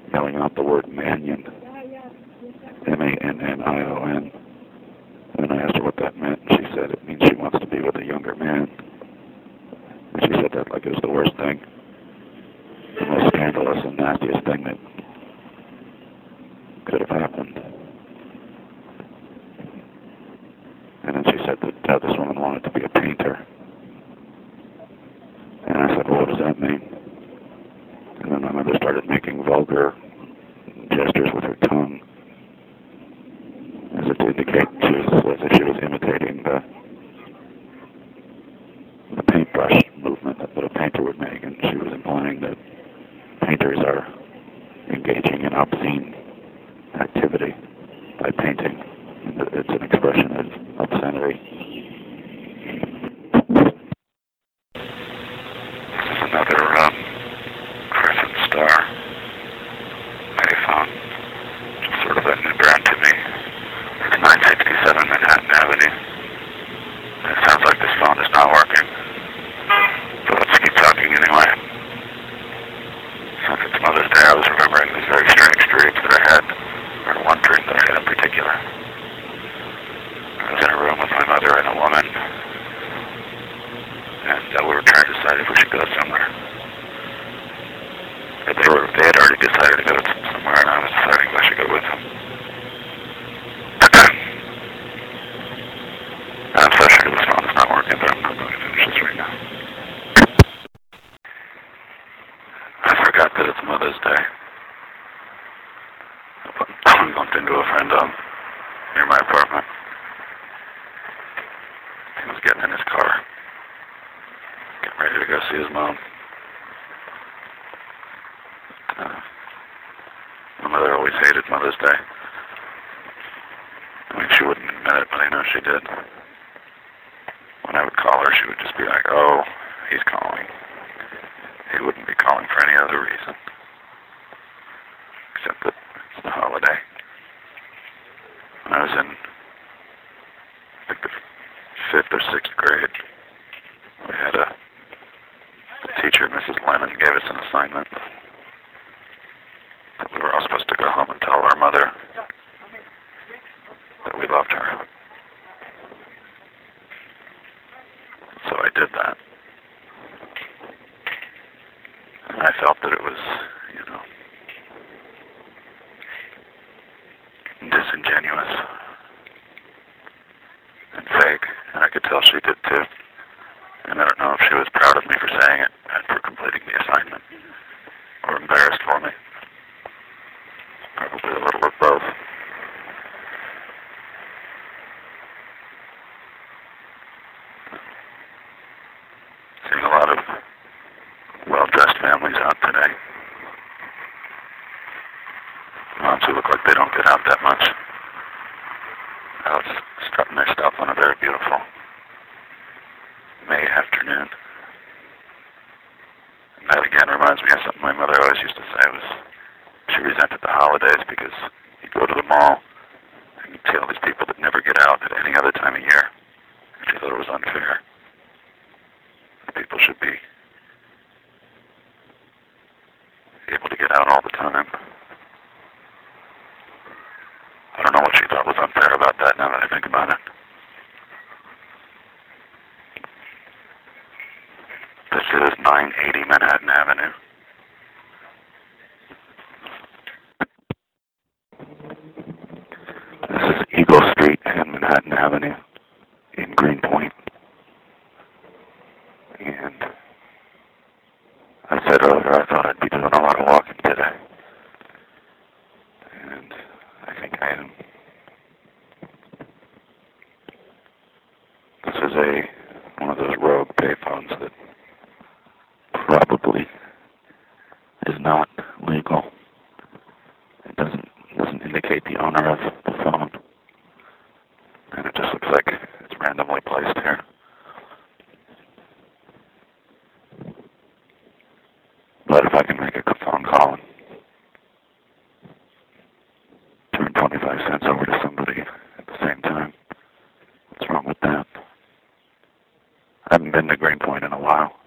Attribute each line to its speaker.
Speaker 1: yelling out the word Mannion, Mannion. And I asked her what that meant, and she said it means she wants to be with a younger man. And she said that like it was the worst thing, the most scandalous and nastiest thing that could have happened. And then she said that this woman wanted to be a painter. And I said, well, what does that mean? And then my mother started making vulgar gestures with her tongue, as if to indicate as if she was imitating the paintbrush movement that a painter would make, and she was implying that painters are engaging in obscene activity by painting. And it's an expression of obscenity. This is another crescent star iPhone, sort of a new brand to me. It's 967 Manhattan Avenue. It sounds like this phone is not working, but let's keep talking anyway. Since it's Mother's Day, I was remembering these very strange dreams that I had, or one dream that I had in particular. I was in a room with my mother and a woman, and we were trying to decide if we should go somewhere. They had already decided to go somewhere, and I was deciding if I should go with them. I'm so sure this phone is not working, but I'm not going to finish this right now. I forgot that it's Mother's Day. I bumped into a friend near my apartment. He was getting in his car, getting ready to go see his mom. My mother always hated Mother's Day. I mean, she wouldn't admit it, but I know she did. When I would call her, she would just be like, oh, he's calling. He wouldn't be calling for any other reason, except that it's the holiday. When I was in, I think, the 5th or 6th grade, we had a teacher, Mrs. Lennon, gave us an assignment that we were all supposed to go home and tell our mother that we loved her. So I did that. And I felt that it was, disingenuous and fake, and I could tell she did too. And I don't know if she was proud of me for saying it and for completing the assignment, or embarrassed for me. Probably a little of both. Seeing a lot of well-dressed families out today. Moms who look like they don't get out that much. Out strutting their stuff on a very beautiful May afternoon. And that again reminds me of something my mother always used to say was she resented the holidays because you go to the mall and you see all these people that never get out at any other time of year. And she thought it was unfair. People should be able to get out all the time. I don't know what she thought was unfair about that now that I think about it. This is 980 Manhattan Avenue. This is Eagle Street and Manhattan Avenue in Greenpoint. And I said earlier I thought I'd be doing a lot of walking today. And I think I am. This is one of those rogue payphones that probably is not legal. It doesn't indicate the owner of the phone. And it just looks like it's randomly placed here. But if I can make a phone call and turn 25 cents over to somebody at the same time, what's wrong with that? I haven't been to Greenpoint in a while.